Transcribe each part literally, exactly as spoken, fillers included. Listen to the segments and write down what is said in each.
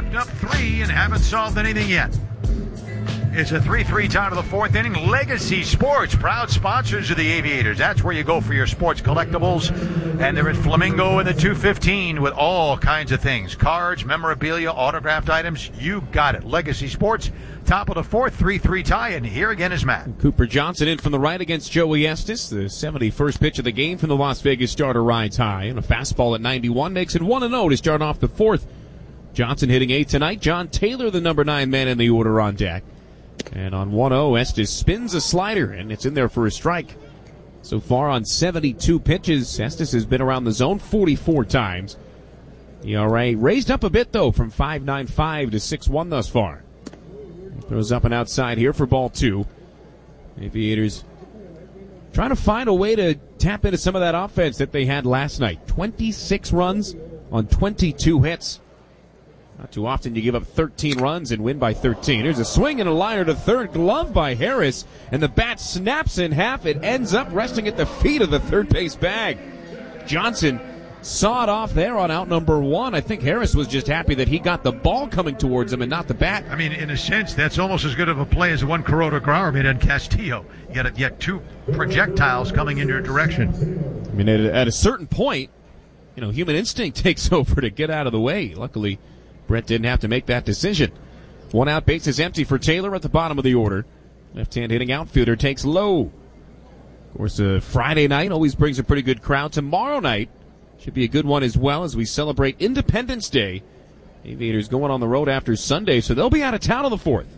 wrapped up three and haven't solved anything yet. It's a three three tie to the fourth inning. Legacy Sports, proud sponsors of the Aviators. That's where you go for your sports collectibles. And they're at Flamingo in the two fifteen with all kinds of things. Cards, memorabilia, autographed items. You got it. Legacy Sports, top of the fourth, three three tie. And here again is Matt. Cooper Johnson in from the right against Joey Estes. The seventy-first pitch of the game from the Las Vegas starter rides high. And a fastball at ninety-one makes it one and oh to start off the fourth. Johnson hitting eight tonight. John Taylor, the number nine man in the order, on deck. And on one oh, Estes spins a slider, and it's in there for a strike. So far on seventy-two pitches, Estes has been around the zone forty-four times. E R A raised up a bit, though, from five point nine five to six point one thus far. He throws up and outside here for ball two. Aviators trying to find a way to tap into some of that offense that they had last night. twenty-six runs on twenty-two hits. Not too often you give up thirteen runs and win by thirteen. Here's a swing and a liner to third, glove by Harris, and the bat snaps in half. It ends up resting at the feet of the third base bag. Johnson saw it off there on out number one. I think Harris was just happy that he got the ball coming towards him and not the bat. I mean, in a sense, that's almost as good of a play as the one Corota Grauer made on Castillo. You got yet two projectiles coming in your direction. I mean, at a, at a certain point, you know, human instinct takes over to get out of the way. Luckily, Brett didn't have to make that decision. One out, base is empty for Taylor at the bottom of the order. Left-hand hitting outfielder takes low. Of course, uh, Friday night always brings a pretty good crowd. Tomorrow night should be a good one as well as we celebrate Independence Day. Aviators going on the road after Sunday, so they'll be out of town on the fourth.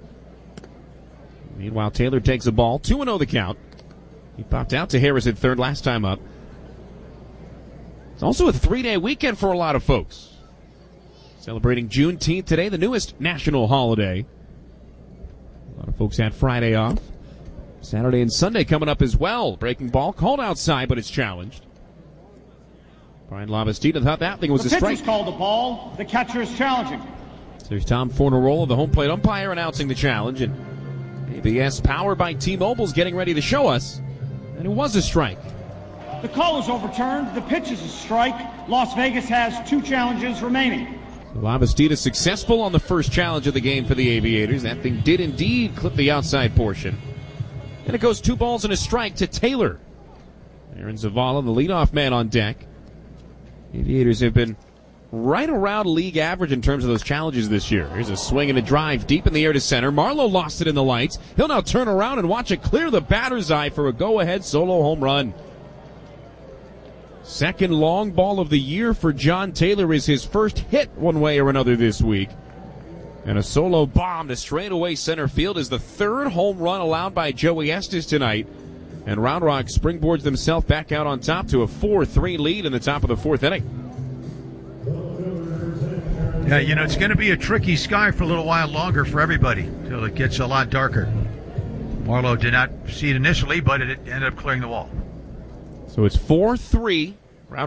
Meanwhile, Taylor takes a ball. two and oh the count. He popped out to Harris at third last time up. It's also a three-day weekend for a lot of folks. Celebrating Juneteenth today, the newest national holiday. A lot of folks had Friday off. Saturday and Sunday coming up as well. Breaking ball called outside, but it's challenged. Brian Lavastida thought that thing was a strike. The pitcher's called the ball. The catcher is challenging. So there's Tom Fornarola, the home plate umpire, announcing the challenge. And A B S, powered by T-Mobile's getting ready to show us that it was a strike. The call is overturned. The pitch is a strike. Las Vegas has two challenges remaining. Lavastida successful on the first challenge of the game for the Aviators. That thing did indeed clip the outside portion. And it goes two balls and a strike to Taylor. Aaron Zavala, the leadoff man on deck. Aviators have been right around league average in terms of those challenges this year. Here's a swing and a drive deep in the air to center. Marlowe lost it in the lights. He'll now turn around and watch it clear the batter's eye for a go-ahead solo home run. Second long ball of the year for John Taylor is his first hit one way or another this week. And a solo bomb to straightaway center field is the third home run allowed by Joey Estes tonight. And Round Rock springboards themselves back out on top to a four three lead in the top of the fourth inning. Yeah, you know, it's going to be a tricky sky for a little while longer for everybody until it gets a lot darker. Marlowe did not see it initially, but it ended up clearing the wall. So it's four three